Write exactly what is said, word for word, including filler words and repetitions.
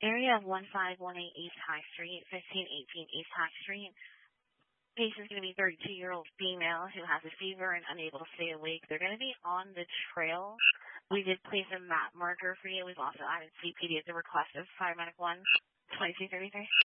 Area of one five one eight East High Street, fifteen eighteen East High Street. Patient's going to be thirty-two-year-old female who has a fever and unable to stay awake. They're going to be on the trail. We did place a map marker for you. We've also added C P D at the request of Fire Medic one, twenty-two thirty-three.